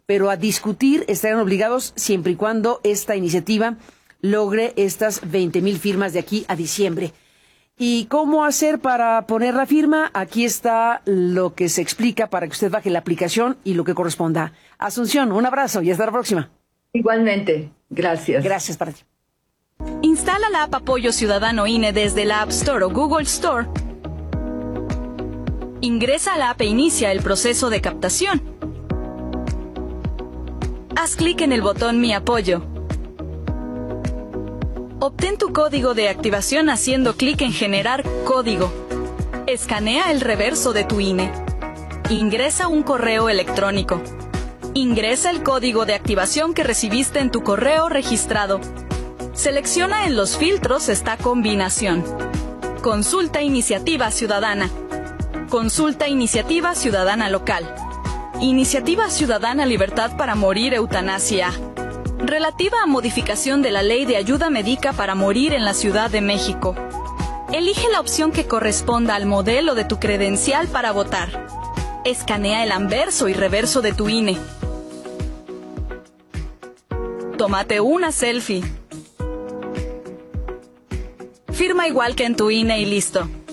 pero a discutir estarán obligados siempre y cuando esta iniciativa logre estas 20,000 firmas de aquí a diciembre. ¿Y cómo hacer para poner la firma? Aquí está lo que se explica para que usted baje la aplicación y lo que corresponda. Asunción, un abrazo y hasta la próxima. Igualmente, gracias. Gracias para ti. Instala la app Apoyo Ciudadano INE desde la App Store o Google Store. Ingresa a la app e inicia el proceso de captación. Haz clic en el botón Mi Apoyo. Obtén tu código de activación haciendo clic en Generar código. Escanea el reverso de tu INE. Ingresa un correo electrónico. Ingresa el código de activación que recibiste en tu correo registrado. Selecciona en los filtros esta combinación. Consulta Iniciativa Ciudadana. Consulta Iniciativa Ciudadana Local. Iniciativa Ciudadana Libertad para Morir Eutanasia. Relativa a modificación de la Ley de Ayuda Médica para Morir en la Ciudad de México. Elige la opción que corresponda al modelo de tu credencial para votar. Escanea el anverso y reverso de tu INE. Tómate una selfie. Firma igual que en tu INE y listo.